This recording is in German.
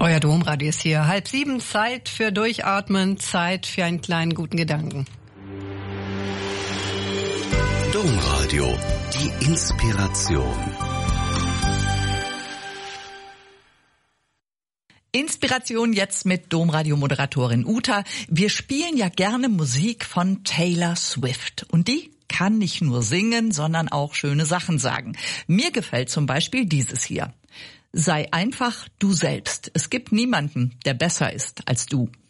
Euer Domradio ist hier. 6:30, Zeit für Durchatmen, Zeit für einen kleinen guten Gedanken. Domradio, die Inspiration. Inspiration jetzt mit Domradio-Moderatorin Uta. Wir spielen ja gerne Musik von Taylor Swift. Und die kann nicht nur singen, sondern auch schöne Sachen sagen. Mir gefällt zum Beispiel dieses hier. Sei einfach du selbst. Es gibt niemanden, der besser ist als du.